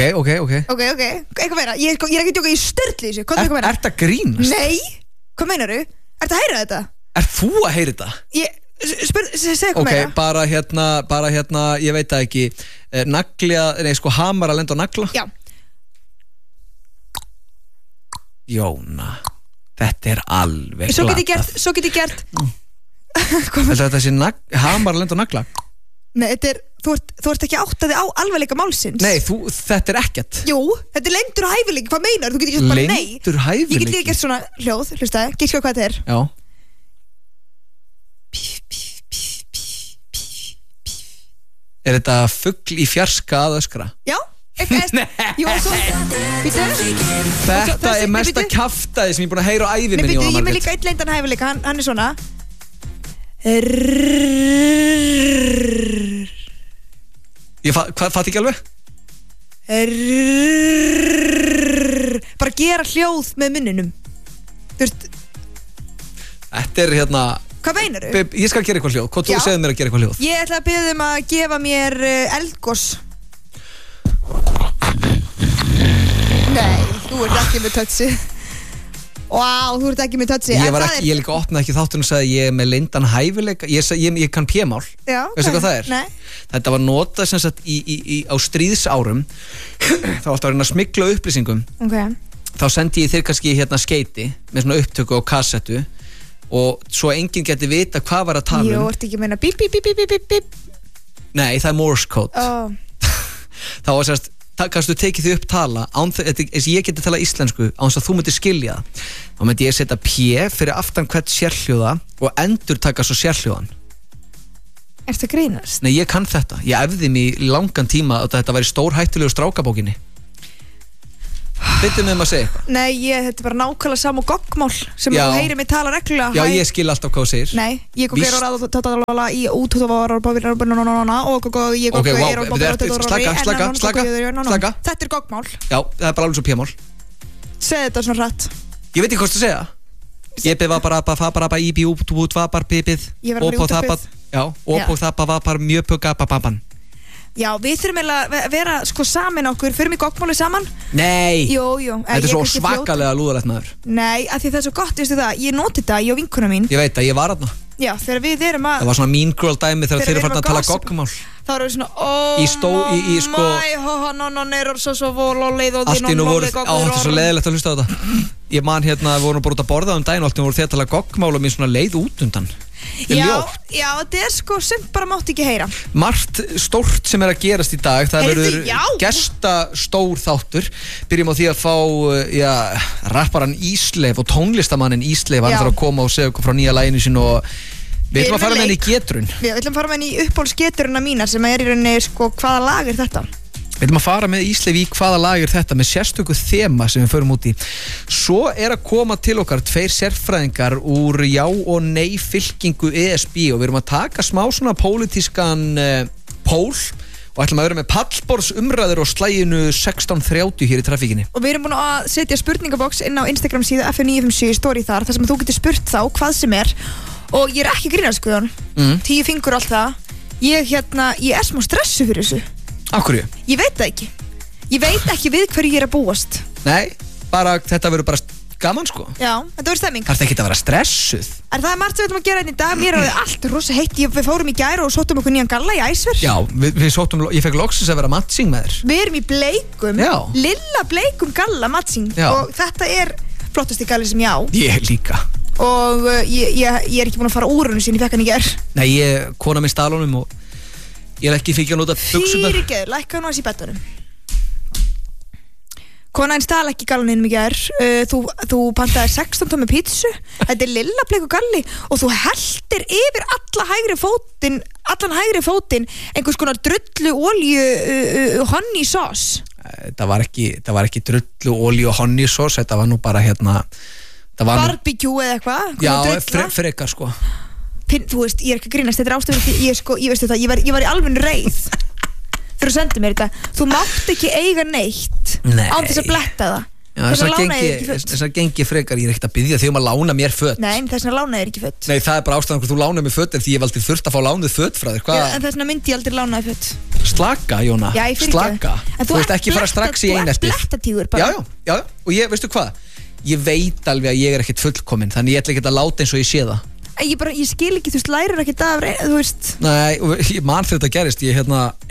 Eitthvað meira, ég er ekki djóka í störtli þessu. Hvað meira? Ertu að grínast? Nei, hvað meinaru? Ertu að heyra þetta? Ert þú að heyra þetta? Segðu hvað meira. Bara hérna, ég veit það ekki. Hamar að lenda á nagla. Já. Jóna, þetta er alveg Svo get ég gert Þetta sé hamar að lenda á nagla. Nei, þetta er Þú ert ekki áttaði á alvarleika málsins. Nei, þetta er ekkert. Jú, þetta er leyndur hæfileiki, hvað meinar? Þú getur ekki bara nei. Leyndur hæfileiki? Ég get líka gert svona hljóð, hlustaði, giska hvað þetta er. Já. Er þetta fugl í fjarska að öskra? Já, jú, og svo Þetta er mesta kjaftaði sem ég er búin að heyra á ævi minni. Ég með líka einn leyndan hæfileika, hann er svona Ég fatt ekki alveg. Bara gera hljóð með munninum. Þú veist. Þetta er hérna. Hvað meinarðu? Ég skal gera eitthvað hljóð. Hvað þú segir mér að gera eitthvað hljóð? Ég ætla að biðja að gefa mér eldgos. Nei, þú ert ekki með touchi. Þú ert ekki með touchi. Ég líka opnaði ekki þáttun og sagði ég er með leyndan hæfileika. Ég kann p-mál. Já. Veistu hvað það er? Nei. Þetta var notað sem sagt á stríðsárum. Þá átti að reyna að smygla upplýsingum. Okay. Þá sendi ég þér kannski hérna skeiti með svona upptöku og kassettu og svo enginn geti vita hvað var að tala Jú, ertu ekki að meina bíp, bíp, bíp, bíp, bíp, bíp. Nei, það er Morse code. Þá var sérst kannstu tekið því upp tala ég geti tala íslensku án þess að þú myndir skilja það. Þá myndi ég setja P fyrir aftan hvert sérhljóða og endur taka svo sérhljóðan. Ertu að grínast? Nei, ég kann þetta. Ég æfði mig í langan tíma að þetta væri stór hættulegu strákabókinni. Bittu mig að segja eitthvað. Nei, þetta er bara nákvæmlega sama goggmál sem þú heyrir mig tala reglulega. Já, ég skil alltaf hvað þú segir. Nei, ég og Geir og Ráða í útúðavarar og Slaka. Þetta er goggmál. Já, það er bara alveg svo p-mál. Segð þetta svona hratt. Ég veit ekki hvað þú segja. Ég beð var bara íbí út var bara bibið. Og på það var mjög pugga baban. Já, við þurfum að vera saman okkur. Förum í goggmáli saman. Nei. Jú. Þetta er svo svakalega lúðalegt maður. Nei, af því það er svo gott, veistu það. Ég noti þetta, ég og vinkona mín. Ég veit að ég var þarna. Já, þegar við erum að það var svona mean girl dæmi þegar þeir eru farin að tala goggmál. Þá erum við svona allt í nú voru þetta er svo leiðilegt að hlusta á þetta. Ég man hérna, við vorum bara út að borða daginn og allt í nú voru þeir að tala goggmál og mér svona leið út undan. Já, þetta er sem bara mátt ekki heyra. Margt stórt sem er að gerast í dag. Það verður gestastór þáttur. Byrjum á því að fá rapparan Ísleif og tónlistamannin Ísleif. Hann þarf að koma og segja okkur frá nýja laginu sín og við ætlum að fara með henni í getrun. Við ætlum að fara með henni í uppáhaldsgetrunna mína sem er í rauninni hvaða lag er þetta? Við ætlum að fara með Ísleif í hvaða lag er þetta með sérstöku þema sem við förum út í. Svo er að koma til okkar 2 sérfræðingar úr já og nei fylkingu ESB og við erum að taka smá svona pólitískan pól og ætlum að vera með pallborðsumræður og slæginu 16:30 hér í trafíkinni. Og við erum búin að setja spurningaboks inn á Instagram síðu F957 story þar sem þú getur spurt þá hvað sem er og ég er ekki grínast Guðjón 10 fingur allt það ég er smá stressu fyrir þessu. Af hverju? Ég veit það ekki. Ég veit ekki við hverju ég er að búast. Nei, þetta verður bara gaman sko. Já, þetta verður stemming. Það er ekki að vera stressuð. Það er margt sem við ætlum að gera hérna í dag. Mér er allt rosa heitt. Við fórum í gær og sóttum okkur nýjan galla í Æsver. Já, við sóttum, ég fekk loksins að vera matching með þér. Við erum í bleikum, lilla bleikum galla matching. Já. Og þetta er flottasti galli sem ég á. Ég líka. Og ég er ekki búin að fara úr hennu sín, ég fekk hann í gær. Nei, kona með stálunum og ég er ekki fikk að nota buxurnar. Fyrirgeður, lækka hann á þessi betanum. Konan stál ekki gallanum í gær. Þú pantaði 16 tómi pítsu. Þetta er lilla bleiku galli og þú heldir yfir allan hægri fótinn einhvers konar drullu olíu honey sauce. Það var ekki drullu olíu honey sauce, þetta var nú bara barbecue eða eitthvað. Já, frekar sko. Þú veist, ég er ekki að grínast, þetta er ástæður ég veistu það, ég var í alveg reið þegar þú sendið mér þetta. Þú mátt ekki eiga neitt án þess að bletta það. Þessar gengi frekar, ég er ekkert að biðja þig að lána mér föt. Nei, þessna lána er ekki föt. Nei, það er bara ástæðan hvort þú lánaði mér föt en því ég valdi þurft að fá lánuð föt frá þér. En þessna myndi ég aldrei lánaði föt. Slaka, Jóna, slaka. Þú veist ekki fara strax í eineltið. Þú ert blettatígur bara. Já, og ég, veistu hvað? Ég veit alveg að ég er ekkert fullkominn, þannig ég ætla ekki að láta eins og ég sé það. Ég skil ekki, þú veist, lærir ekki það, þú veist. Nei, ég man fyrir þetta gerist, ég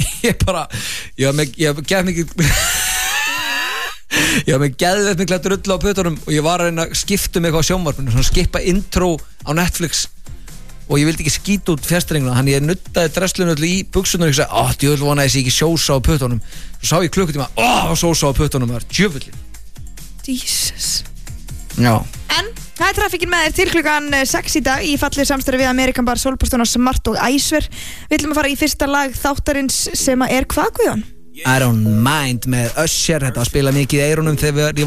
var með geðveikt mikla drullu á pötunum og ég var að reyna að skipta um eitthvað á sjónvarpinu, svona skipa intro á Netflix og ég vildi ekki skýta út fjastringuna, þannig ég nuttaði dresslinu í buksunar og ég sagði, djöfull vona ég sé ekki sósa á pötunum. Svo sá ég klukkutíma, sósa á pötunum, það var djöfullin. Jesus. Já. En það er trafikkin með þér til klukkan 6 í dag í fallið samstarfi við Amerikan Bar, Solpostuna, Smart og Æsver. Við ætlum að fara í fyrsta lag þáttarins sem er hvað, Guðjón? I Don't Mind með Usher, þetta var spilað mikið í eyrunum þegar ég